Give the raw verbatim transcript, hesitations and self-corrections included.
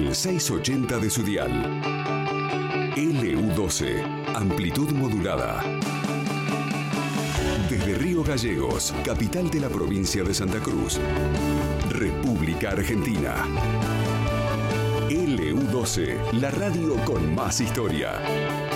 el seiscientos ochenta de su dial. L U doce, amplitud modulada. Desde Río Gallegos, capital de la provincia de Santa Cruz, República Argentina. L U doce, la radio con más historia.